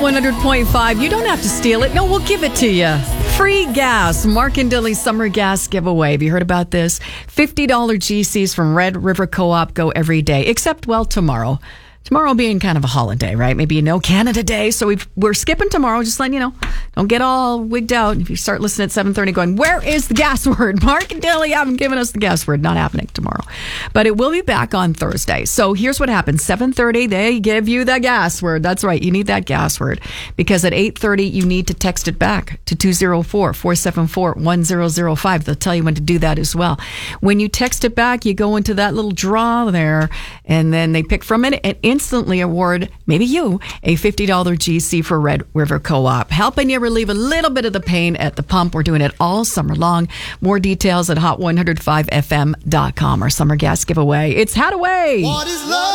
100.5. You don't have to steal it. No, we'll give it to you. Free gas. Mark and Dilly's summer gas giveaway. Have you heard about this? $50 GCs from Red River Co-op go every day, except, well, tomorrow. Tomorrow being kind of a holiday, right? Maybe a No Canada Day. So we're skipping tomorrow. Just letting you know. Don't get all wigged out if you start listening at 7:30 going, where is the gas word? Mark and Dilly haven't given us the gas word. Not happening tomorrow. But it will be back on Thursday. So here's what happens. 7:30, they give you the gas word. That's right. You need that gas word. Because at 8:30, you need to text it back to 204-474-1005. They'll tell you when to do that as well. When you text it back, you go into that little draw there, and then they pick from it and instantly award, maybe you, a $50 GC for Red River Co-op, helping you relieve a little bit of the pain at the pump. We're doing it all summer long. More details at hot105fm.com. Our summer gas giveaway. It's Hadaway. What is love?